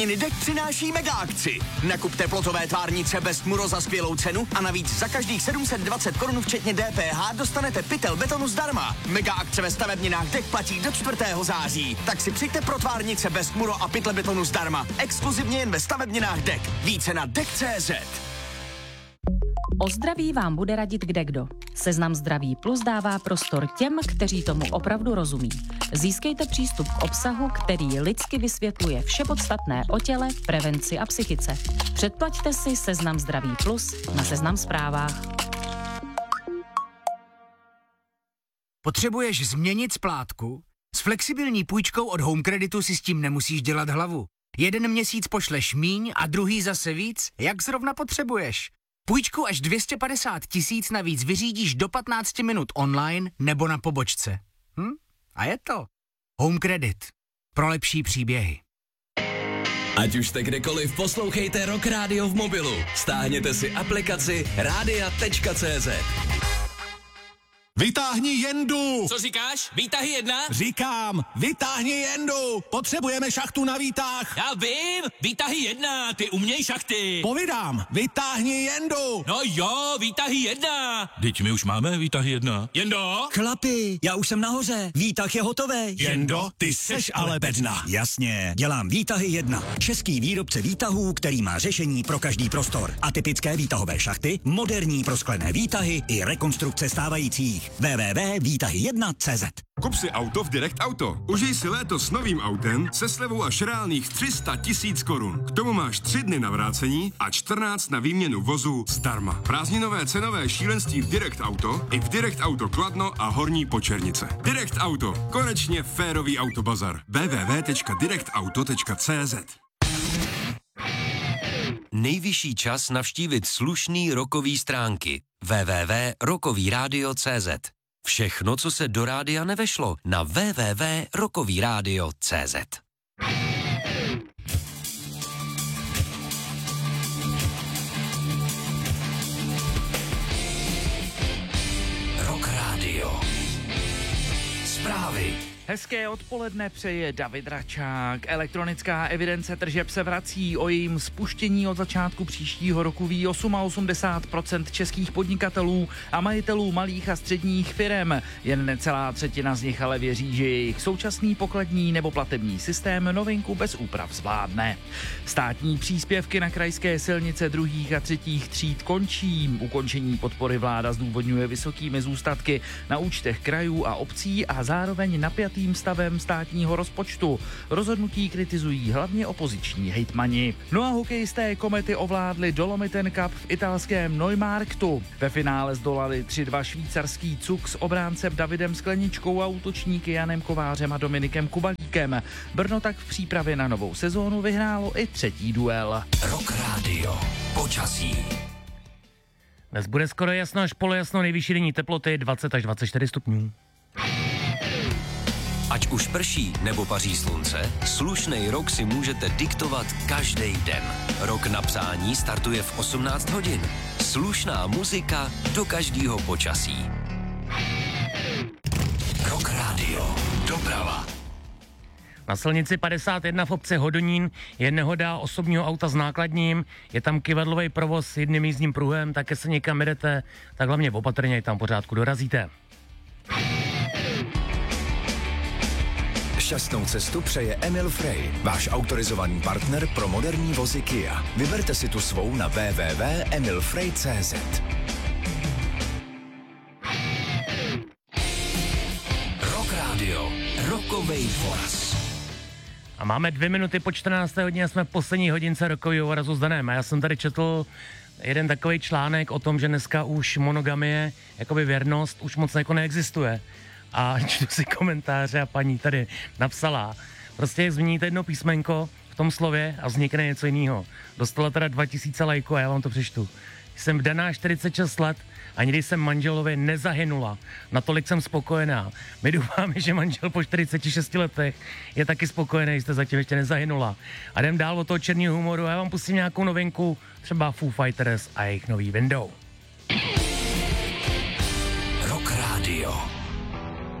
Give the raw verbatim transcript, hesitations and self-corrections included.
Dek přináší mega akci. Nakup teplotové tvárnice Bestmuro za skvělou cenu a navíc za každých sedm set dvacet korun včetně D P H dostanete pytel betonu zdarma. Mega akce ve stavebninách Dek platí do čtvrtého září. Tak si přijďte pro tvárnice Bestmuro a pytle betonu zdarma. Exkluzivně jen ve stavebninách Dek. Více na dek tečka cé zet. O zdraví vám bude radit kdekdo. Seznam Zdraví Plus dává prostor těm, kteří tomu opravdu rozumí. Získejte přístup k obsahu, který lidsky vysvětluje vše podstatné o těle, prevenci a psychice. Předplaťte si Seznam Zdraví Plus na Seznam Zprávách. Potřebuješ změnit splátku? S flexibilní půjčkou od Home Creditu si s tím nemusíš dělat hlavu. Jeden měsíc pošleš míň a druhý zase víc, jak zrovna potřebuješ. Půjčku až dvě stě padesát tisíc navíc vyřídíš do patnáct minut online nebo na pobočce. Hm? A je to Home Credit. Pro lepší příběhy. Ať už jste kdekoliv, poslouchejte Rock Radio v mobilu. Stáhněte si aplikaci rádia tečka cé zet. Vytáhni jendu! Co říkáš? Výtahy jedna? Říkám, vytáhni jendu! Potřebujeme šachtu na výtah! Já vím! Výtahy jedna, ty uměj šachty! Povídám, vytáhni jendu! No jo, výtahy jedna! Teď my už máme výtahy jedna. Jendo? Chlapi, já už jsem nahoře, výtah je hotový. Jendo, ty seš ale bedna. Jasně, dělám výtahy jedna. Český výrobce výtahů, který má řešení pro každý prostor. Atypické výtahové šachty, moderní prosklené výtahy i rekonstrukce stávajících. w w w tečka výtahy jedna tečka cé zet. Kup si auto v Direct Auto. Užij si léto s novým autem se slevou až reálných tři sta tisíc korun. K tomu máš tři dny na vrácení a čtrnáct na výměnu vozu zdarma. Prázdninové cenové šílenství v Direct Auto i v Direct Auto Kladno a Horní Počernice. Direct Auto. Konečně férový autobazar. w w w tečka direct auto tečka cé zet. Nejvyšší čas navštívit slušný rockový stránky. w w w tečka rockový rádio tečka cé zet. Všechno, co se do rádia nevešlo, na w w w tečka rockový rádio tečka cé zet. Rock Radio. Zprávy. Hezké odpoledne přeje David Račák. Elektronická evidence tržeb se vrací. O jejím spuštění od začátku příštího roku ví osmdesát osm procent českých podnikatelů a majitelů malých a středních firem. Jen necelá třetina z nich ale věří, že jejich současný pokladní nebo platební systém novinku bez úprav zvládne. Státní příspěvky na krajské silnice druhých a třetích tříd končí. Ukončení podpory vláda zdůvodňuje vysokými zůstatky na účtech krajů a obcí a zároveň napjatý stavem státního rozpočtu. Rozhodnutí kritizují hlavně opoziční hejtmani. No a hokejisté Komety ovládli Dolomiten Cup v italském Neumarktu. Ve finále zdolali tři dva švýcarský cuk s obráncem Davidem Skleničkou a útočníky Janem Kovářem a Dominikem Kubalíkem. Brno tak v přípravě na novou sezónu vyhrálo i třetí duel. Rock Radio. Počasí. Dnes bude skoro jasno až polojasno, nejvyšší denní teploty dvacet až dvacet čtyři stupňů. Ať už prší nebo paří slunce, slušnej rok si můžete diktovat každý den. Rok na psání startuje v osmnáct hodin. Slušná muzika do každého počasí. Rock Radio. Doprava. Na silnici padesát jedna v obci Hodonín je nehoda osobního auta s nákladním, je tam kyvadlový provoz s jedním jízdním pruhem, také se někam jedete, tak hlavně opatrně, i tam pořádku dorazíte. Šťastnou cestu přeje Emil Frey, váš autorizovaný partner pro moderní vozy Kia. Vyberte si tu svou na w w w tečka emil frey tečka cé zet. Rock Radio. Rockovej voraz. A máme dvě minuty po čtrnácté hodině a jsme v poslední hodince rokového vorazu s Danem. A já jsem tady četl jeden takový článek o tom, že dneska už monogamie, jakoby věrnost, už moc jako neexistuje. A čtu si komentáře a paní tady napsala, prostě změníte jedno písmenko v tom slově a vznikne něco jiného. Dostala teda dva tisíce lajků a já vám to přečtu. Jsem vdaná čtyřicet šest let a nikdy jsem manželovi nezahynula. Natolik jsem spokojená. My doufáme, že manžel po čtyřiceti šesti letech je taky spokojený, jste zatím ještě nezahynula. A jdem dál od toho černého humoru a já vám pustím nějakou novinku, třeba Foo Fighters a jejich nový Window. Rock Radio.